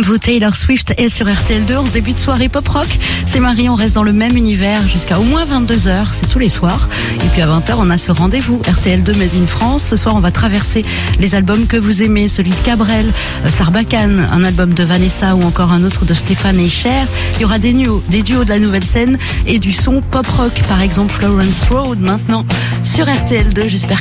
Comme vous, Taylor Swift est sur RTL2. En début de soirée pop-rock, c'est Marie, on reste dans le même univers jusqu'à au moins 22h, c'est tous les soirs. Et puis à 20h, on a ce rendez-vous RTL2 Made in France. Ce soir, on va traverser les albums que vous aimez, celui de Cabrel, Sarbacane, un album de Vanessa ou encore un autre de Stéphane et Cher. Il y aura des duos de la nouvelle scène et du son pop-rock, par exemple Florence Road maintenant sur RTL2. J'espère